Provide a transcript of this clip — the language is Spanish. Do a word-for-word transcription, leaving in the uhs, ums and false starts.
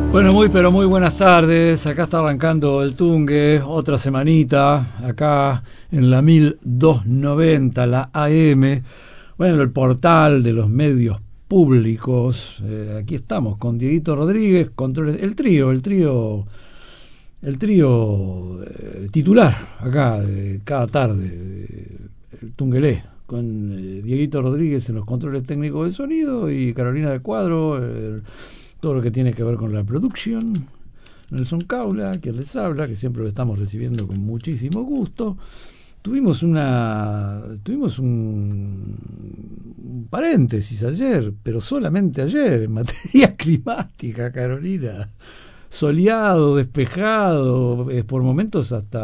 Bueno, muy pero muy buenas tardes. Acá está arrancando el Tungue, otra semanita, acá en la mil doscientos noventa, la A M. Bueno, el portal de los medios públicos. Eh, aquí estamos con Dieguito Rodríguez, controles, el trío, el trío, el trío eh, titular acá de cada tarde, eh, el Tungelé, con eh, Dieguito Rodríguez en los controles técnicos de sonido y Carolina del Cuadro. Eh, todo lo que tiene que ver con la producción. Nelson Caula, quien les habla, que siempre lo estamos recibiendo con muchísimo gusto. Tuvimos una tuvimos un, un paréntesis ayer, pero solamente ayer, en materia climática, Carolina. Soleado, despejado, eh, por momentos hasta